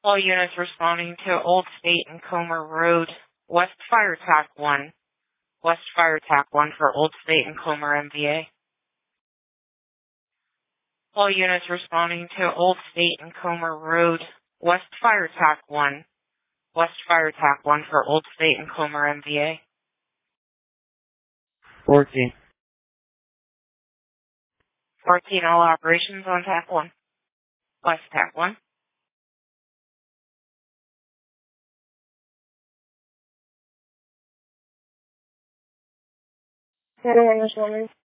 All units responding to Old State and Comer Road, West Fire TAC 1. West Fire TAC 1 for Old State and Comer MVA. All units responding to Old State and Comer Road, West Fire TAC 1. West Fire TAC 1 for Old State and Comer MVA. 14. 14, all operations on TAC 1. West TAC 1. Center 1 responding.